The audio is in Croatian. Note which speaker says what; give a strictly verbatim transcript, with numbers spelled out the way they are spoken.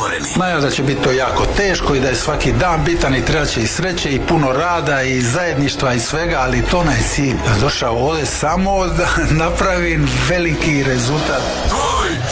Speaker 1: Otvoreni.
Speaker 2: Znaju da će biti to jako teško i da je svaki dan bitan i treba će i sreće i puno rada i zajedništva i svega, ali to nam je cilj. Došao ovdje samo da napravim veliki rezultat.